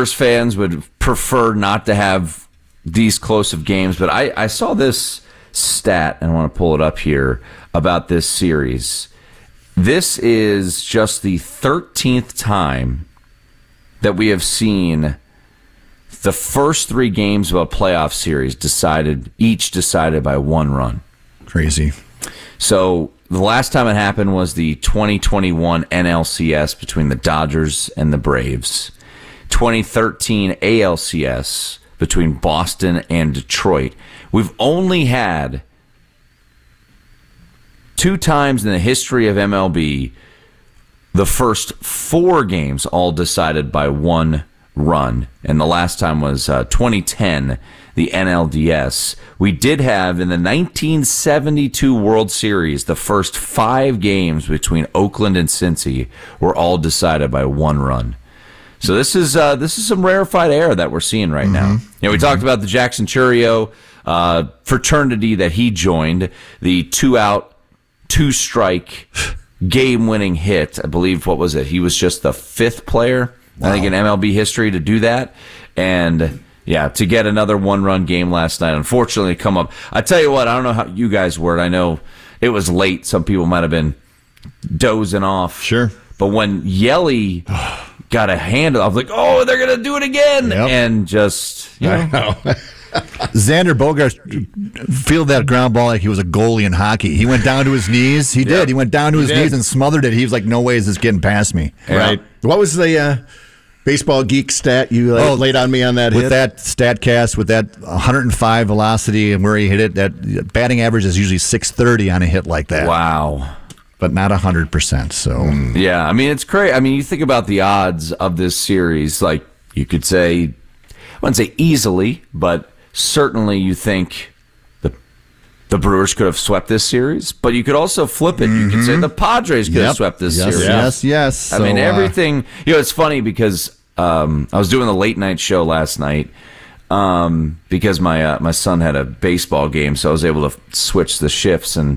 Brewers fans would prefer not to have these close of games, but I saw this stat, and I want to pull it up here, about this series. This is just the 13th time that we have seen the first 3 games of a playoff series each decided by 1 run. Crazy. So the last time it happened was the 2021 NLCS between the Dodgers and the Braves. 2013 ALCS between Boston and Detroit. We've only had 2 times in the history of MLB the first 4 games all decided by 1 run. And the last time was 2010, the NLDS. We did have in the 1972 World Series, the first 5 games between Oakland and Cincy were all decided by 1 run. So this is some rarefied air that we're seeing right now. We talked about the Jackson Chourio fraternity that he joined, the 2-out, 2-strike game-winning hit. I believe, what was it? He was just the 5th player, I think, in MLB history to do that. And, yeah, to get another 1-run game last night, unfortunately, come up. I tell you what, I don't know how you guys were. I know it was late. Some people might have been dozing off. Sure. But when Yelly got a handle, I was like, oh, they're going to do it again. Yep. And just, I know. Xander Bogaerts fielded that ground ball like he was a goalie in hockey. He went down to his knees. He did. He went down to his knees and smothered it. He was like, no way is this getting past me. Right. What was the baseball geek stat you laid on me on that with hit? that StatCast, with that 105 velocity and where he hit it, that batting average is usually 630 on a hit like that. wow. But not 100%. So Yeah, I mean, it's crazy. I mean, you think about the odds of this series, like you could say, I wouldn't say easily, but certainly you think the Brewers could have swept this series, but you could also flip it. You could say the Padres could have swept this series. Yes. I mean, everything. It's funny because I was doing the late night show last night because my son had a baseball game, so I was able to switch the shifts. And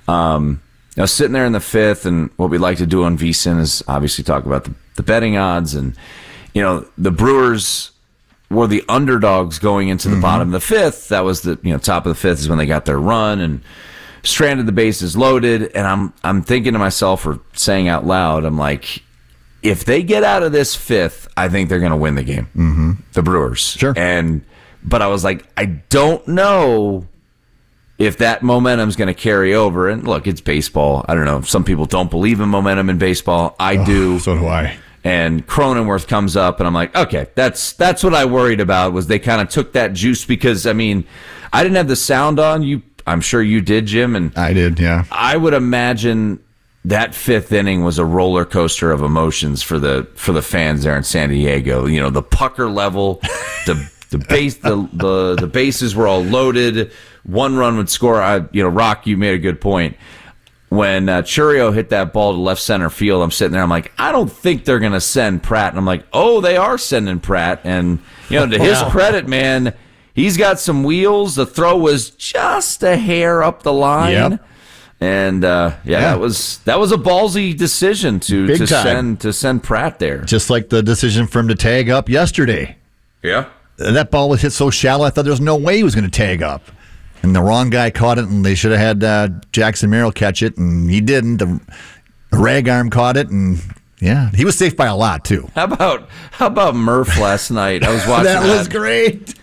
I was sitting there in the 5th, and what we like to do on VSiN is obviously talk about the betting odds. And the Brewers were the underdogs going into the bottom of the 5th. That was the top of the 5th is when they got their run and stranded the bases loaded. And I'm thinking to myself, or saying out loud, I'm like, if they get out of this 5th, I think they're going to win the game. The Brewers. Sure. But I was like, I don't know if that momentum's going to carry over. And look, it's baseball. I don't know. Some people don't believe in momentum in baseball. I do. So do I. And Cronenworth comes up, and I'm like, okay, that's what I worried about, was they kind of took that juice, because, I mean, I didn't have the sound on. I'm sure you did, Jim. And I did, yeah. I would imagine that 5th inning was a roller coaster of emotions for the fans there in San Diego. The pucker level, the bases were all loaded. 1 run would score. Rock, you made a good point. When Chourio hit that ball to left center field, I'm sitting there, I'm like, I don't think they're going to send Pratt. And I'm like, oh, they are sending Pratt. And, to his credit, man, he's got some wheels. The throw was just a hair up the line. Yep. And, that was a ballsy decision to send Pratt there. Just like the decision for him to tag up yesterday. Yeah. That ball was hit so shallow, I thought there was no way he was going to tag up. And the wrong guy caught it, and they should have had Jackson Merrill catch it, and he didn't. The rag arm caught it, and he was safe by a lot too. How about Murph last night? I was watching that. Was great.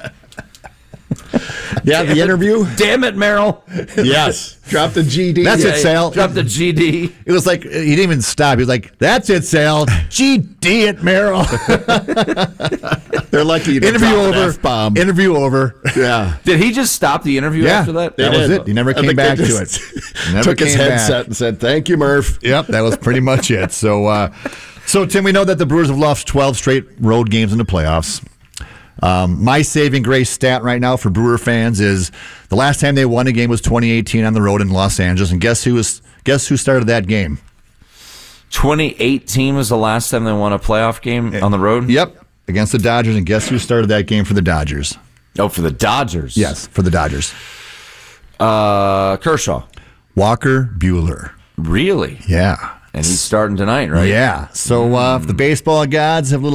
The interview. Damn it, Merrill. Yes. Drop the GD. That's it, Sal. Drop the GD. It was like, he didn't even stop. He was like, that's it, Sal. GD it, Merrill. They're lucky you didn't Interview drop an over. F-bomb. Interview over. Yeah. Did he just stop the interview after that? That was it. He never came back to it. Took his headset and said, thank you, Murph. Yep, that was pretty much it. So, Tim, we know that the Brewers have lost 12 straight road games in the playoffs. My saving grace stat right now for Brewer fans is the last time they won a game was 2018 on the road in Los Angeles, and guess who started that game? 2018 was the last time they won a playoff game on the road? Yep, against the Dodgers, and guess who started that game for the Dodgers? Oh, for the Dodgers? Yes, for the Dodgers. Kershaw. Walker Buehler. Really? Yeah. And he's starting tonight, right? Yeah. So if the baseball gods have a little